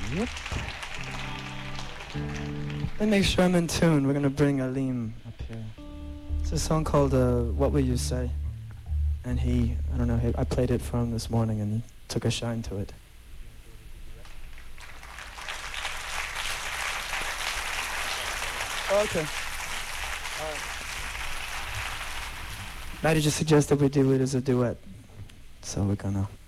Yep. Let me make sure I'm in tune. We're gonna bring Aleem up here. It's a song called What Will You Say? And I don't know, I played it for him this morning and he took a shine to it. Okay. All right. Maddie just suggested we do it as a duet. So we're gonna